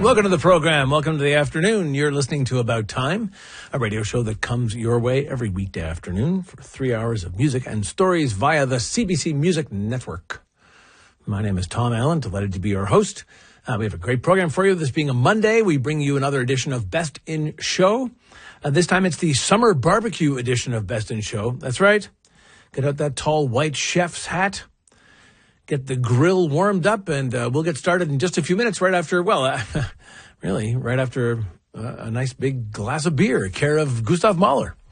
Welcome to the program. Welcome to the afternoon. You're listening to About Time, a radio show that comes your way every weekday afternoon for 3 hours of music and stories via the CBC Music Network. My name is Tom Allen, delighted to be your host. We have a great program for you. This being a Monday, we bring you another edition of Best in Show. This time it's the summer barbecue edition of Best in Show. That's right. Get out that tall white chef's hat. Get the grill warmed up, and we'll get started in just a few minutes right after, right after a nice big glass of beer, care of Gustav Mahler.